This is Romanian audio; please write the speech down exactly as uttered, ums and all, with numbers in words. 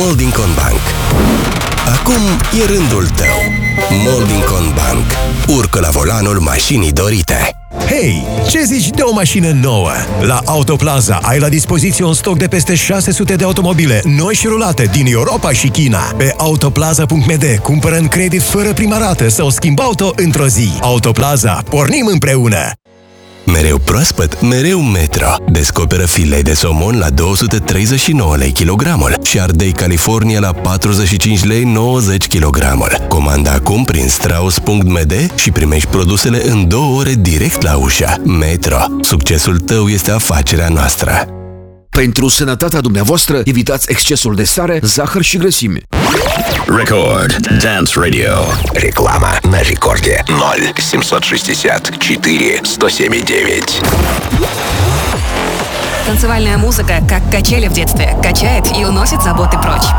Moldingcon Bank. Acum e rândul tău. Moldingcon Bank. Urcă la volanul mașinii dorite. Hei, ce zici de o mașină nouă? La Autoplaza ai la dispoziție un stoc de peste șase sute de automobile noi și rulate din Europa și China. Pe autoplaza punct m d cumpără în credit fără prima rată sau schimb auto într-o zi. Autoplaza, pornim împreună! Mereu proaspăt, mereu Metro. Descoperă filei de somon la două sute treizeci și nouă lei kilogramul și ardei California la patruzeci și cinci lei nouăzeci kilogramul. Comanda acum prin strauss punct m d și primești produsele în două ore direct la ușă. Metro. Succesul tău este afacerea noastră. Pentru sănătatea dumneavoastră, evitați excesul de sare, zahăr și grăsime. Record Dance Radio. Реклама на рекорде ноль семьсот шестьдесят четыре сто семьдесят девять. Танцевальная музыка, как качели в детстве, качает и уносит заботы прочь.